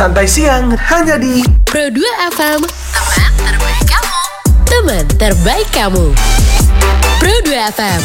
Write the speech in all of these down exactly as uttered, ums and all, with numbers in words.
Santai Siang hanya di Pro dua F M. Teman terbaik kamu. Teman terbaik kamu. Pro dua F M.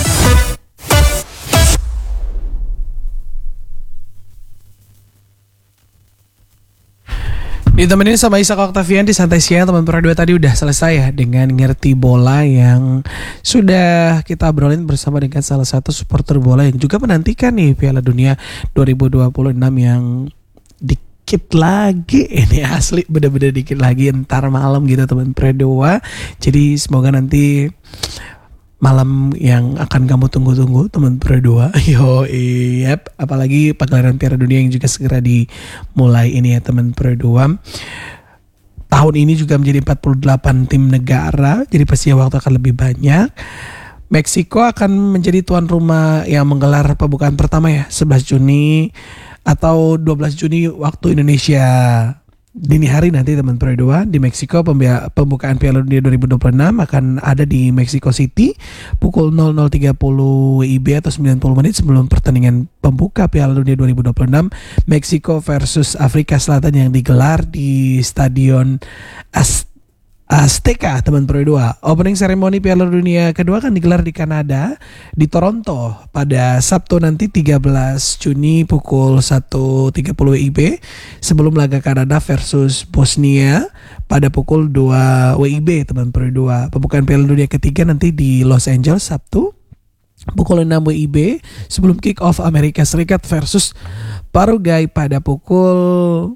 Ditemenin sama Isak Octavian di Santai Siang. Teman Pro dua tadi udah selesai ya dengan ngerti bola yang sudah kita obrolin bersama dengan salah satu supporter bola yang juga menantikan nih Piala Dunia dua ribu dua puluh enam yang dikit lagi. Ini asli bener-bener dikit lagi, entar malam gitu teman Pro dua. Jadi semoga nanti malam yang akan kamu tunggu-tunggu teman Pro dua. Yo, yep. Apalagi pagelaran Piala Dunia yang juga segera dimulai ini ya teman Pro dua. Tahun ini juga menjadi empat puluh delapan tim negara, jadi pastinya waktu akan lebih banyak. Meksiko akan menjadi tuan rumah yang menggelar pembukaan pertama ya, sebelas Juni atau dua belas Juni waktu Indonesia dini hari nanti teman Pro dua di Meksiko. Pembukaan Piala Dunia dua ribu dua puluh enam akan ada di Mexico City pukul nol nol tiga puluh W I B atau sembilan puluh menit sebelum pertandingan pembuka Piala Dunia dua ribu dua puluh enam Meksiko versus Afrika Selatan yang digelar di Stadion As Azteca teman Pro dua. Opening ceremony Piala Dunia kedua akan digelar di Kanada di Toronto pada Sabtu nanti tiga belas Juni pukul satu tiga puluh W I B sebelum laga Kanada versus Bosnia pada pukul dua W I B teman Pro dua. Pembukaan Piala Dunia ketiga nanti di Los Angeles Sabtu pukul enam W I B sebelum kick off Amerika Serikat versus Paraguay pada pukul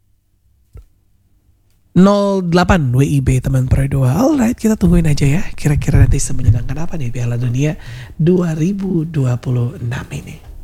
nol delapan W I B teman Pro dua. Alright, kita tungguin aja ya. Kira-kira nanti semenyenangkan apa nih Piala Dunia dua ribu dua puluh enam ini.